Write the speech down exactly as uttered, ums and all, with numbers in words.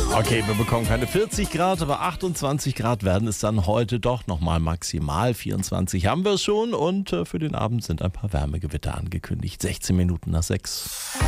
Okay, wir bekommen keine vierzig Grad, aber achtundzwanzig Grad werden es dann heute doch nochmal maximal. vierundzwanzig haben wir schon und für den Abend sind ein paar Wärmegewitter angekündigt. sechzehn Minuten nach sechs.